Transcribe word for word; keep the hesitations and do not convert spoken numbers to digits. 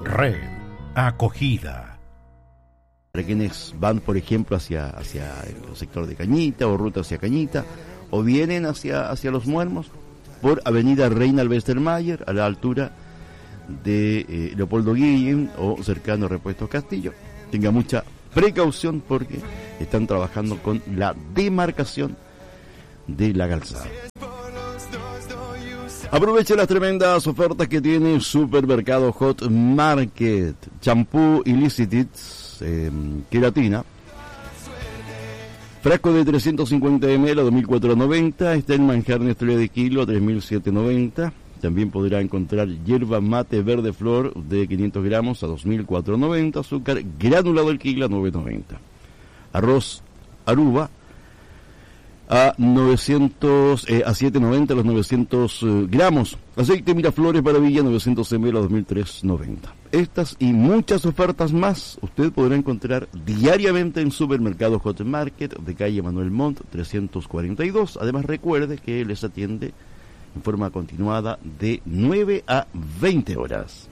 Red Acogida. Para quienes van, por ejemplo, hacia, hacia el sector de Cañita o ruta hacia Cañita, o vienen hacia, hacia Los Muermos, por avenida Reina Alvestermayer, a la altura de eh, Leopoldo Guillén o cercano a Repuestos Castillo. Tenga mucha precaución porque están trabajando con la demarcación de la calzada. Aproveche las tremendas ofertas que tiene Supermercado Hot Market. Champú Illicit eh, queratina, frasco de trescientos cincuenta mililitros a dos mil cuatrocientos noventa. Está en manjar Nestlé de kilo a tres mil setecientos noventa. También podrá encontrar hierba mate verde flor de quinientos gramos a dos mil cuatrocientos noventa. Azúcar granulado al kilo a nueve noventa. Arroz Aruba a novecientos eh, a siete noventa los novecientos eh, gramos. Aceite Miraflores Maravilla novecientos mililitros a dos mil trescientos noventa. Estas y muchas ofertas más usted podrá encontrar diariamente en Supermercado Hot Market de calle Manuel Montt trescientos cuarenta y dos. Además recuerde que les atiende en forma continuada de nueve a veinte horas.